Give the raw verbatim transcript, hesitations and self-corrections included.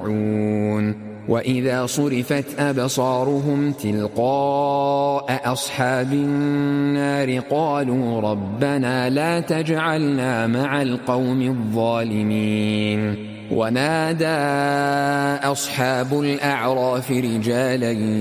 يرجعون وإذا صرفت أبصارهم تلقاء أصحاب النار قالوا ربنا لا تجعلنا مع القوم الظالمين ونادى أصحاب الأعراف رجالا